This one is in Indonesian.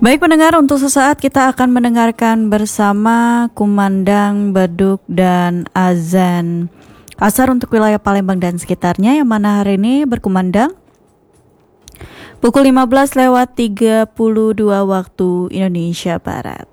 Baik pendengar, untuk sesaat kita akan mendengarkan bersama kumandang, beduk, dan azan asar untuk wilayah Palembang dan sekitarnya, yang mana hari ini berkumandang pukul 15:32 waktu Indonesia Barat.